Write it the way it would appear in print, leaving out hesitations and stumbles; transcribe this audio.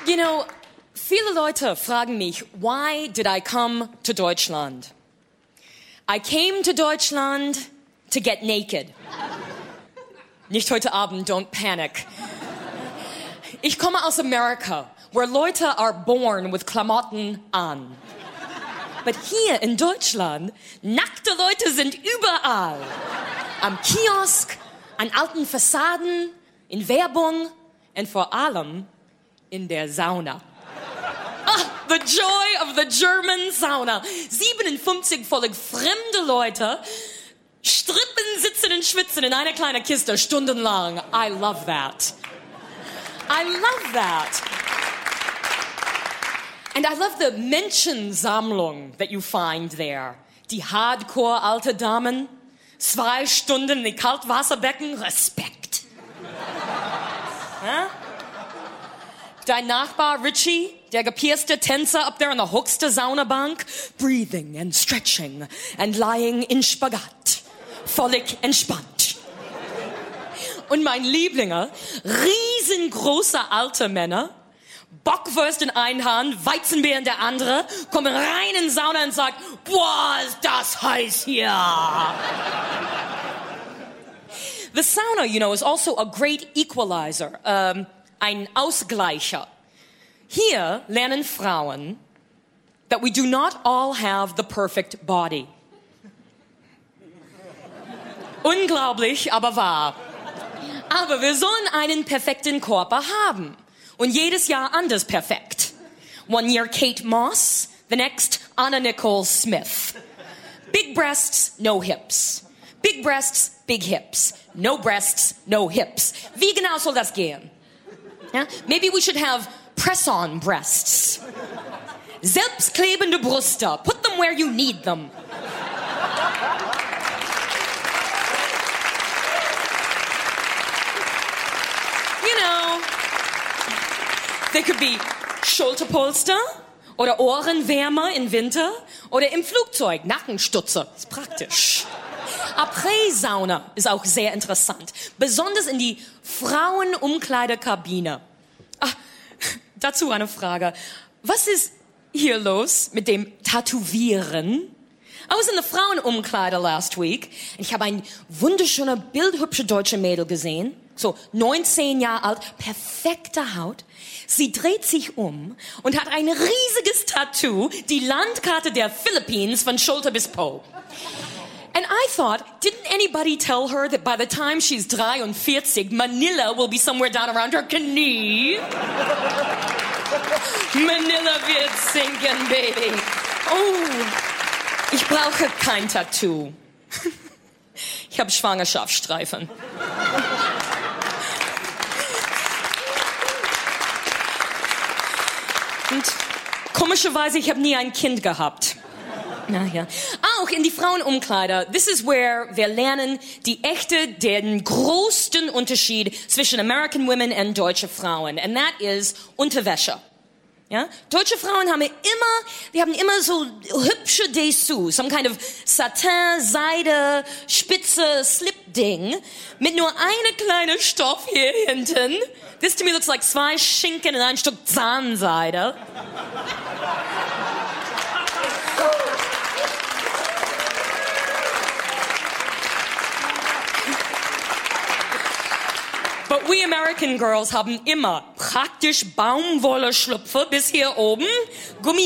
You know, viele Leute fragen mich, why did I come to Deutschland? I came to Deutschland to get naked. Nicht heute Abend, don't panic. Ich komme aus Amerika, where Leute are born with Klamotten an. But hier in Deutschland, nackte Leute sind überall. Am Kiosk, an alten Fassaden, in Werbung und vor allem in der Sauna. Ah, the joy of the German sauna. 57 völlig fremde Leute strippen, sitzen und schwitzen in einer kleinen Kiste stundenlang. I love that. I love that. And I love the Menschensammlung that you find there. Die hardcore alte Damen, 2 Stunden in Kaltwasserbecken, Respekt. Huh? Dein Nachbar Richie, der gepierste Tänzer up there on the höchste Saunabank, breathing and stretching and lying in Spagat, völlig entspannt. Und mein Lieblinge, riesengroße alte Männer, Bockwurst in einer Hand, Weizenbier in der andere, kommen rein in die Sauna und sagen, boah, ist das heiß hier. The sauna, you know, is also a great equalizer, ein Ausgleicher. Hier lernen Frauen that we do not all have the perfect body. Unglaublich, aber wahr. Aber wir sollen einen perfekten Körper haben. Und jedes Jahr anders perfekt. One year Kate Moss, the next Anna Nicole Smith. Big breasts, no hips. Big breasts, big hips. No breasts, no hips. Wie genau soll das gehen? Yeah? Maybe we should have press-on breasts. Selbstklebende Brüste. Put them where you need them. You know, they could be Schulterpolster oder Ohrenwärmer im Winter oder im Flugzeug Nackenstütze. Ist praktisch. Après-Sauna ist auch sehr interessant. Besonders in die Frauenumkleidekabine. Ah, dazu eine Frage. Was ist hier los mit dem Tätowieren? I was in the Frauenumkleider last week und ich habe ein wunderschöne, bildhübsche deutsche Mädel gesehen. So 19 Jahre alt, perfekte Haut. Sie dreht sich um und hat ein riesiges Tattoo, die Landkarte der Philippines von Schulter bis Po. And I thought, didn't anybody tell her that by the time she's 43, Manila will be somewhere down around her knee? Manila wird sinken, baby. Oh, ich brauche kein Tattoo. Ich habe Schwangerschaftsstreifen. Und komischerweise, ich habe nie ein Kind gehabt. Ja. Auch in die Frauenumkleider. This is where wir lernen den größten Unterschied zwischen American women und deutsche Frauen. And that is Unterwäsche. Ja? Deutsche Frauen haben immer so hübsche Dessous, some kind of Satin, Seide, Spitze, Slip-Ding, mit nur eine kleine Stoff hier hinten. This to me looks like 2 Schinken und ein Stück Zahnseide. But we American girls haben immer praktisch Baumwolle-Schlüpfer bis hier oben,